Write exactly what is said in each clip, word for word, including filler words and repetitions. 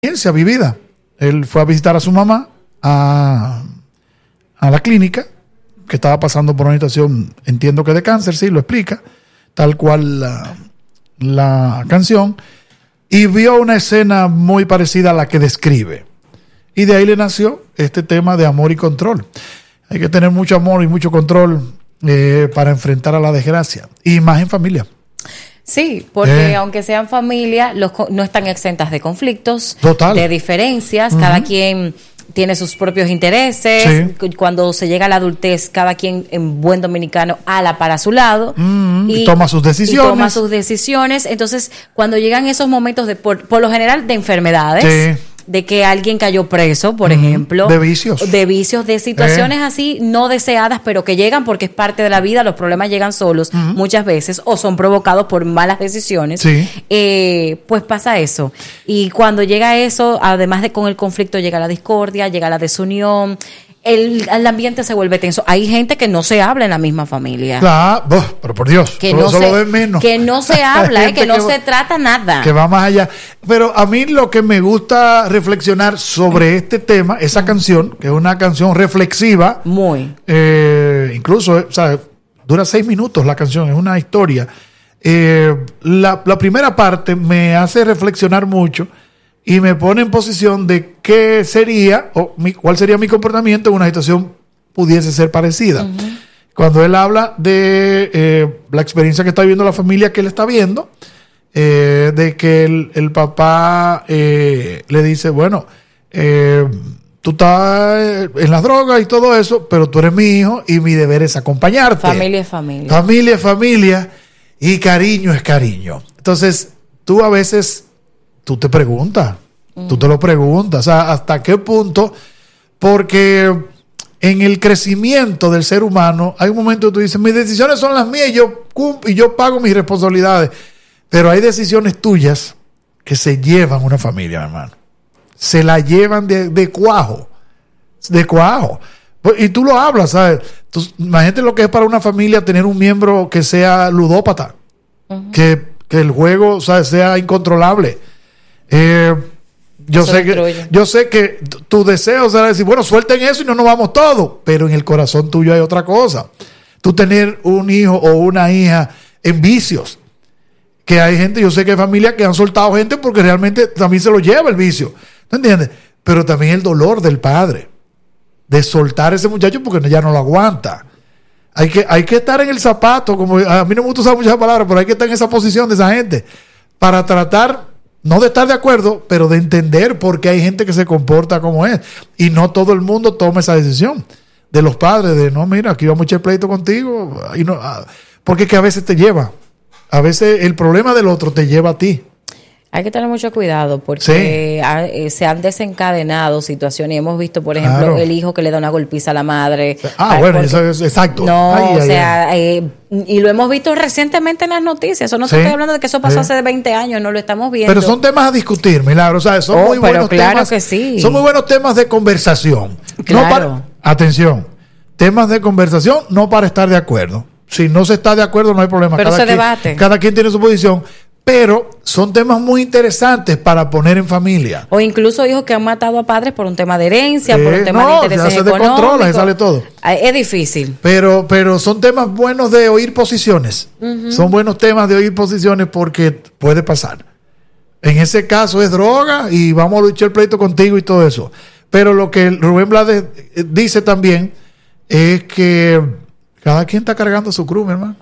experiencia vivida. Él fue a visitar a su mamá a, a la clínica, que estaba pasando por una situación, entiendo que de cáncer, sí, lo explica, tal cual la, la canción, y vio una escena muy parecida a la que describe. Y de ahí le nació este tema de amor y control. Hay que tener mucho amor y mucho control eh, para enfrentar a la desgracia, y más en familia. Sí, porque eh. aunque sean familia, los, no están exentas de conflictos, Total. de diferencias, uh-huh. Cada quien tiene sus propios intereses, sí. Cuando se llega a la adultez, cada quien en buen dominicano ala para su lado, uh-huh. y, y toma sus decisiones. Y toma sus decisiones, entonces cuando llegan esos momentos, de por, por lo general de enfermedades, sí. De que alguien cayó preso, por uh-huh. ejemplo. De vicios. De vicios, de situaciones eh. así no deseadas, pero que llegan porque es parte de la vida, los problemas llegan solos uh-huh. muchas veces, o son provocados por malas decisiones. Sí. Eh, pues pasa eso. Y cuando llega eso, además de con el conflicto, llega la discordia, llega la desunión. El, el ambiente se vuelve tenso. Hay gente que no se habla en la misma familia. Claro, oh, pero por Dios, que no, se, se, lo ven menos. Que no se habla, eh, que no que se va, trata nada. Que va más allá. Pero a mí lo que me gusta reflexionar sobre este tema, esa canción, que es una canción reflexiva. Muy. Eh, incluso, o sea, dura seis minutos la canción, es una historia. Eh, la, la primera parte me hace reflexionar mucho. Y me pone en posición de qué sería, o mi, cuál sería mi comportamiento en una situación pudiese ser parecida. Uh-huh. Cuando él habla de eh, la experiencia que está viviendo la familia que él está viendo, eh, de que el, el papá eh, le dice, bueno, eh, tú estás en las drogas y todo eso, pero tú eres mi hijo y mi deber es acompañarte. Familia es familia. Familia es familia y cariño es cariño. Entonces, tú a veces... Tú te preguntas, mm. tú te lo preguntas, o sea, ¿hasta qué punto? Porque en el crecimiento del ser humano hay un momento que tú dices, mis decisiones son las mías y yo, y yo pago mis responsabilidades. Pero hay decisiones tuyas que se llevan una familia, mi hermano. Se la llevan de, de cuajo, de cuajo. Y tú lo hablas, ¿sabes? Tú, imagínate lo que es para una familia tener un miembro que sea ludópata, uh-huh. que, que el juego, ¿sabes?, sea incontrolable. Eh, yo, sé que, yo sé que tu deseo será decir, bueno, suelten eso y no nos vamos todos, pero en el corazón tuyo hay otra cosa. Tú tener un hijo o una hija en vicios, que hay gente, yo sé que hay familias que han soltado gente porque realmente también se lo lleva el vicio, ¿tú entiendes? Pero también el dolor del padre de soltar a ese muchacho porque ya no lo aguanta. Hay que, hay que estar en el zapato, como a mí no me gusta usar muchas palabras, pero hay que estar en esa posición de esa gente para tratar, no de estar de acuerdo, pero de entender por qué hay gente que se comporta como es. Y no todo el mundo toma esa decisión de los padres de, no, mira, aquí vamos a echar pleito contigo. Y no, porque es que a veces te lleva. A veces el problema del otro te lleva a ti. Hay que tener mucho cuidado porque sí. ha, eh, se han desencadenado situaciones. Hemos visto, por ejemplo, claro. el hijo que le da una golpiza a la madre. Ah, bueno, porque, eso es exacto. No, ay, o ay, sea, ay. Eh, y lo hemos visto recientemente en las noticias. Eso no sí. estoy hablando de que eso pasó sí. hace veinte años, no lo estamos viendo. Pero son temas a discutir, Milagro. O sea, son oh, muy pero buenos claro temas. Que sí. Son muy buenos temas de conversación. Claro. No para, atención, temas de conversación, no para estar de acuerdo. Si no se está de acuerdo, no hay problema. Pero cada se quien, debate. Cada quien tiene su posición. Pero son temas muy interesantes para poner en familia. O incluso hijos que han matado a padres por un tema de herencia, eh, por un tema no, de intereses se económicos. Controla, se sale todo. Es difícil. Pero, pero son temas buenos de oír posiciones. Uh-huh. Son buenos temas de oír posiciones porque puede pasar. En ese caso es droga y vamos a luchar el pleito contigo y todo eso. Pero lo que Rubén Blades dice también es que cada quien está cargando su cruz, mi hermano.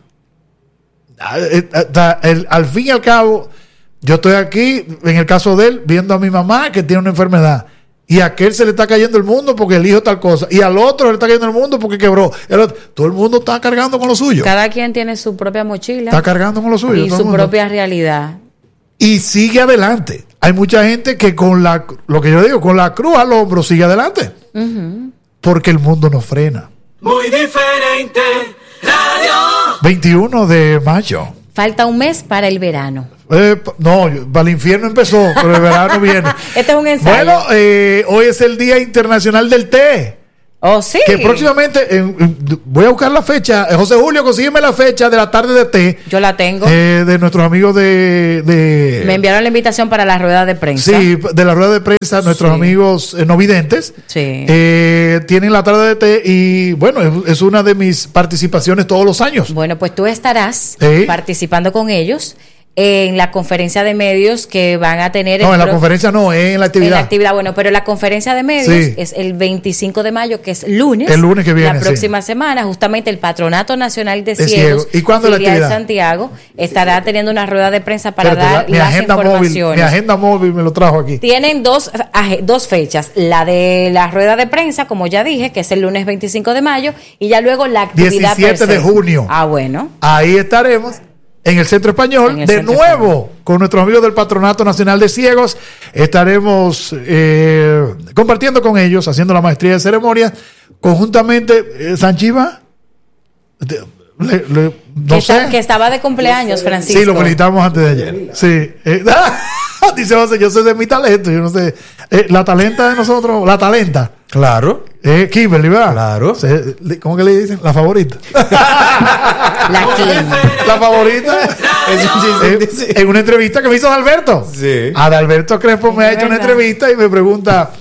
Al fin y al cabo, yo estoy aquí, en el caso de él, viendo a mi mamá que tiene una enfermedad. Y a aquel se le está cayendo el mundo porque el hijo tal cosa. Y al otro le está cayendo el mundo porque quebró. El otro, todo el mundo está cargando con lo suyo. Cada quien tiene su propia mochila. Está cargando con lo suyo. Y su propia realidad. Y sigue adelante. Hay mucha gente que con la, lo que yo digo, con la cruz al hombro sigue adelante. Uh-huh. Porque el mundo no frena. Muy diferente. Radio. veintiuno de mayo. Falta un mes para el verano. Eh, no, para el infierno empezó, pero el verano viene. Este es un ensayo. Bueno, eh, hoy es el Día Internacional del Té. Oh, sí. Que próximamente, en, en, voy a buscar la fecha. Eh, José Julio, consígueme la fecha de la tarde de té. Yo la tengo. Eh, de nuestros amigos de, de... Me enviaron la invitación para la rueda de prensa. Sí, de la rueda de prensa, nuestros Sí. amigos eh, no videntes. Sí. Eh, tienen la tarde de té y bueno, es, es una de mis participaciones todos los años. Bueno, pues tú estarás Sí. participando con ellos en la conferencia de medios que van a tener. No, el en la pro- conferencia no, es en la En actividad. la actividad, bueno, pero la conferencia de medios Sí. es el veinticinco de mayo, que es lunes. El lunes que viene, La sí. próxima semana, justamente el Patronato Nacional de De Ciegos. Ciegos. ¿Y cuándo es la filial actividad? Santiago estará teniendo una rueda de prensa para Espérate, dar la- mi las agenda móvil, informaciones. mi agenda móvil me lo trajo aquí. Tienen dos, aje- dos fechas, la de la rueda de prensa, como ya dije, que es el lunes veinticinco de mayo, y ya luego la actividad diecisiete de per se. junio. Ah, bueno. Ahí estaremos en el Centro Español, En el de Centro nuevo, Español. con nuestros amigos del Patronato Nacional de Ciegos. Estaremos eh, compartiendo con ellos, haciendo la maestría de ceremonia, conjuntamente. Eh, ¿Sanchiva? De- le- le- no que, sé. está- que estaba de cumpleaños, Francisco. Sí, lo felicitamos antes de ayer. Sí. Eh, dice José, yo soy de mi talento, yo no sé. Eh, la talenta de nosotros, la talenta. Claro. Eh, Kimberly, ¿verdad? Claro. Se- le- ¿Cómo que le dicen? La favorita. La Kim. La favorita. Es un chiste, Eh, en una entrevista que me hizo Adalberto. Sí. Adalberto Crespo me Es ha hecho una verdad. entrevista y me pregunta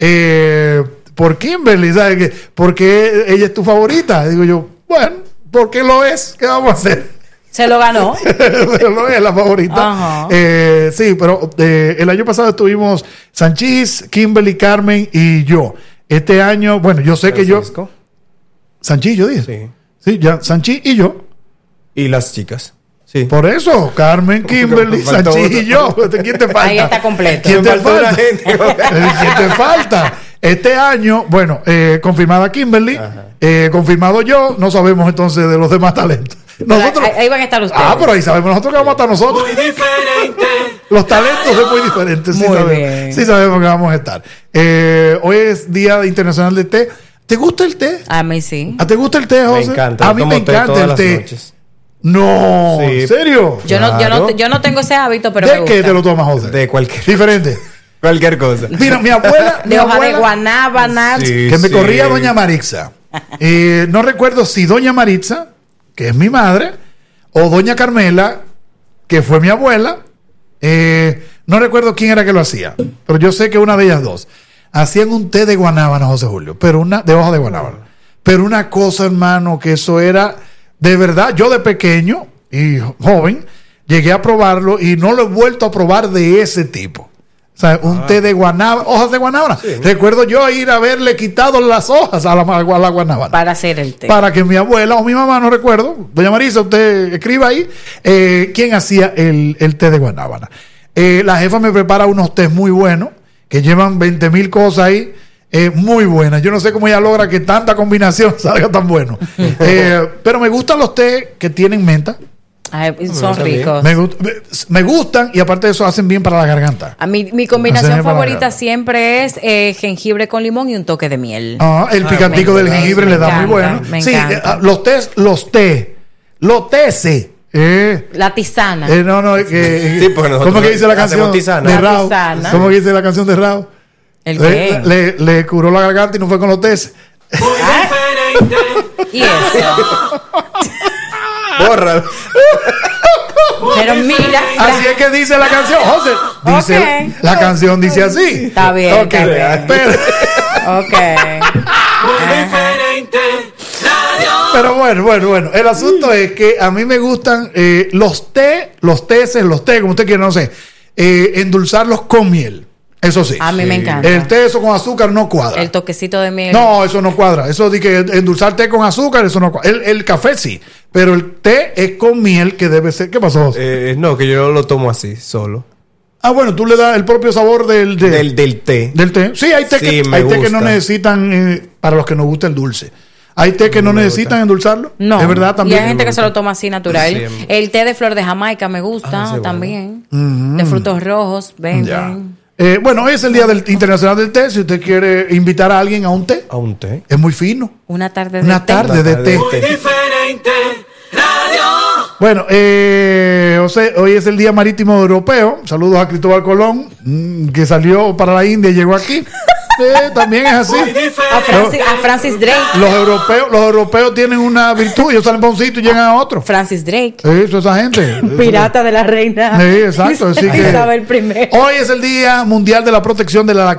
eh, por Kimberly, ¿sabes qué? ¿Por qué ella es tu favorita? Digo yo, bueno, porque lo es. ¿Qué vamos a hacer? Se lo ganó. Pero no es la favorita. Ajá. Eh, sí, pero eh, el año pasado estuvimos Sanchís, Kimberly, Carmen y yo. Este año, bueno, yo sé que yo. Francisco. Sanchís, yo dije. Sí. Sí, ya, Sanchís y yo. Y las chicas. Sí. Por eso, Carmen, Kimberly, Me faltó Sanchís uno. y yo. ¿Quién te falta? Ahí está completo. ¿Quién Me te faltó una falta? gente. ¿Quién te falta? Este año, bueno, eh, confirmada Kimberly, eh, confirmado yo, no sabemos entonces de los demás talentos. Nosotros, ahí, ahí van a estar ustedes. ah, pero ahí sabemos nosotros que vamos a estar nosotros. Muy diferente. Los talentos son muy diferentes. Sí, Muy sabemos, bien. sí sabemos que vamos a estar. Eh, hoy es Día Internacional del Té. ¿Te gusta el té? A mí sí. ¿A ¿Te gusta el té, José? encanta, A mí tomo me té encanta todas el las té. noches. No, Sí. ¿en serio? Yo no, yo, no, Claro. yo no tengo ese hábito, pero me ¿De gusta. qué te lo tomas, José? De cualquier, Diferente. cualquier cosa. Mira, mi abuela, mi De hoja de abuela guanábana. Sí, que me sí. corría doña Maritza. Eh, no recuerdo si doña Maritza, que es mi madre, o doña Carmela, que fue mi abuela. Eh, no recuerdo quién era que lo hacía, pero yo sé que una de ellas dos hacían un té de guanábana, José Julio, pero una de hoja de guanábana. Pero una cosa, hermano, que eso era de verdad. Yo de pequeño y joven llegué a probarlo y no lo he vuelto a probar de ese tipo. O sea, un té de guanábana, hojas de guanábana. Recuerdo yo ir a haberle quitado las hojas a la, a la guanábana. Para hacer el té. Para que mi abuela o mi mamá, no recuerdo, doña Marisa, usted escriba ahí, eh, quién hacía el, el té de guanábana. Eh, la jefa me prepara unos tés muy buenos, que llevan veinte mil cosas ahí, eh, muy buenas. Yo no sé cómo ella logra que tanta combinación salga tan bueno. Eh, pero me gustan los tés que tienen menta. Ay, son gusta bien. ricos. Me, gust- me- me gustan y aparte de eso hacen bien para la garganta. A mí, mi combinación Hacen para favorita la- siempre es eh, jengibre con limón y un toque de miel. Ah, el Ah, picantico me- del me- jengibre me le da encanta, muy bueno. me Sí, encanta. eh, ah, los tés, los té, los teses. Eh, La tisana. eh, no, no, eh, que, Sí, porque nosotros ¿cómo que dice la hacemos canción tisana. de La Rao? tisana. ¿Cómo que dice la canción de Rao? ¿El Le, qué? le, le curó la garganta y no fue con los tés. Muy diferente. Y eso. Borra. Pero mira. Así es que dice la canción, José. Dice, Ok. la canción dice así. Está bien, Ok, está bien. Pero, Ok. Muy diferente. Radio. pero bueno, bueno, bueno. El asunto es que a mí me gustan eh, los té, los teses, los té, como usted quiera, no sé, eh, endulzarlos con miel. Eso sí. A mí me Sí. encanta. El té eso con azúcar no cuadra. El toquecito de miel. No, eso no cuadra. Eso de que endulzar té con azúcar, eso no cuadra. El, el café sí, pero el té es con miel que debe ser. ¿Qué pasó, José? Eh, no, que yo lo tomo así, solo. Ah, bueno, tú le das el propio sabor del, de- Del, del té. del té. Sí, hay té, Sí, que, me hay té que gusta. no necesitan, eh, para los que nos gusta el dulce. Hay té que no, No me necesitan gusta. endulzarlo. No. Es verdad Y también. hay gente que se lo toma así natural. Sí. El té de flor de Jamaica me gusta Ah, sí, bueno. también. Ujú. De frutos rojos, ven, Ya. ven. Eh, bueno, hoy es el Día del Internacional del Té. Si usted quiere invitar a alguien a un té, ¿A un té? es muy fino. Una tarde de Una té. tarde de Una té. tarde Muy diferente. Radio. Bueno, eh, José, hoy es el Día Marítimo Europeo. Saludos a Cristóbal Colón, mm, que salió para la India y llegó aquí. Sí, también es así. Muy A diferente. Francis, a Francis Drake. Los europeos, los europeos tienen una virtud, ellos salen para un sitio y llegan a otro. Francis Drake. Eso, esa gente. Pirata de la reina. Sí, exacto. Así que Isabel primero. hoy es el Día Mundial de la Protección de la